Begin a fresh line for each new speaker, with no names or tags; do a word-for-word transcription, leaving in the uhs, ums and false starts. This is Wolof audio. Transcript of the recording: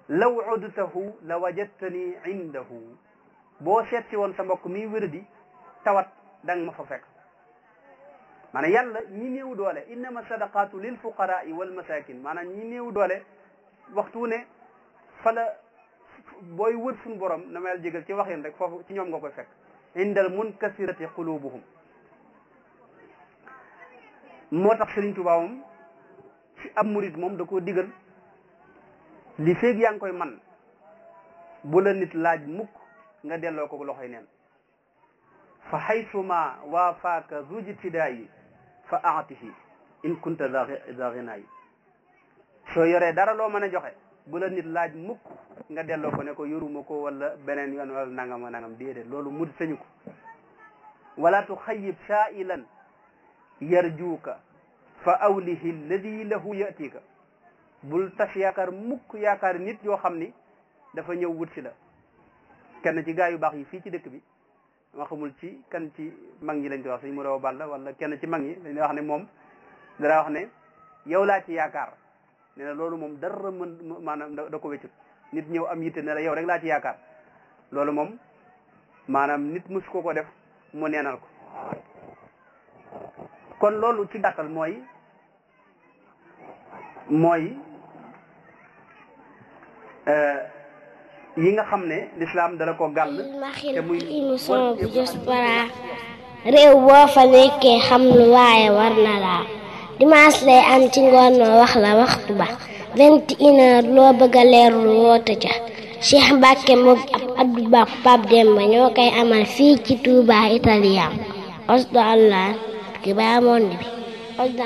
law udtahu la wajadtani indahu boo seet si woon sa mbokk mi wéradi tawat danga ma fa fekk maanaam yàlla ñi néew doole innama sadaqatu lil fuqaraai wal masakin maanaam ñi néew doole waxtu ne fa la booy wër suñu borom na ma yàlla jégal ci waxin rek foofu ci ñoom nga koy fekk indal munkasirati qulubuhum moo tax Sëriñ Tuubaa moom ci ab murid moom da koo digal li feeg yaa ngi koy man bu la nit laaj mukk nga delloo ko loxoy neen fa haysuma waafaaka zujtidaayi fa aatihi in kunta za ginaayi soo yoree dara loo mën a joxe bu la nit laaj mukk nga delloo ko ne ko yoruma ko wala beneen yoon wala nangam a nangam déedéet loolu mud sañu ko wala tuxayib saa'ilan yarjuuka fa awlihi alladi lahu yatika bul tas yaakaar mukk yaakaar nit yoo xam ni dafa ñëw wut si la kenn ci gaa yu baax yi fii ci dëkk bi ma xamul ci kan ci mag ñi lañ koy wax suñ mu raw balla wala kenn ci mag ñi dañuy wax ne moom dara wax ne yow laa ci yaakaar ne na loolu moom dara mën maanaam da ko wéccut nit ñëw am yitte ne la yow rek laa ci yaakaar loolu moom maanaam nit mus ko ko def mu neenal ko kon loolu ci gàttal mooy mooy yi nga xam ne lislaam dala ko gàll te muy
émission bu Diaspora réew boo fa nekkee xam lu waaye war na laa dimanche lay am ci ngoon noo wax la waxtu ba vingt et une heures loo bëgg a leerlu woote ca Cheikh Mbacke moom ab Abdou Ba Pape Demba ñoo koy amal fii ci Touba Italien osdo allah ki baa monde bi